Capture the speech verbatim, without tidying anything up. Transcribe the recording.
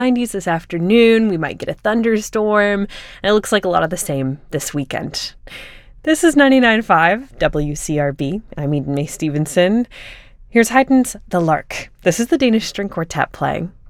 nineties this afternoon. We might get a thunderstorm. And it looks like a lot of the same this weekend. This is ninety-nine point five W C R B. I'm Eden May Stevenson. Here's Haydn's The Lark. This is the Danish String Quartet playing.